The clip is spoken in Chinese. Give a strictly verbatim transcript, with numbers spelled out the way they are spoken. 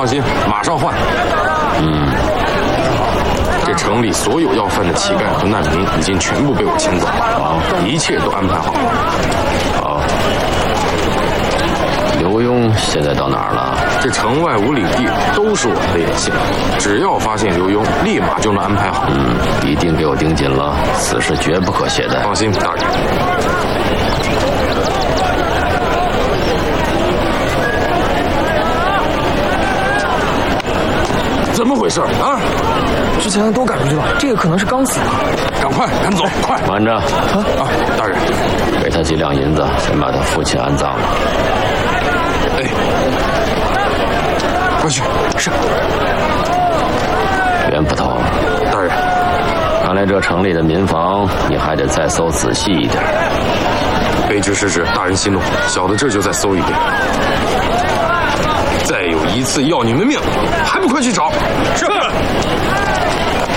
心，马上换。 嗯， 这城里所有要饭的乞丐和难民已经全部被我牵走， 好， 一切都安排好。 好。刘墉现在到哪儿了？ 这城外五里地都是我们的眼线，只要发现刘墉，立马就能安排好。 嗯，一定给我盯紧了，此事绝不可懈怠。 放心，大人。怎么回事啊？ 之前都赶出去了，这个可能是刚死的。 赶快，赶走，快！ 慢着！啊啊，大人， 给他几两银子，先把他父亲安葬了。 哎，快去！ 是。 袁捕头， 大人， 看来这城里的民房你还得再搜仔细一点。 卑职失职，大人息怒，小的这就再搜一遍。再有一次要你们命，还不快去找！是。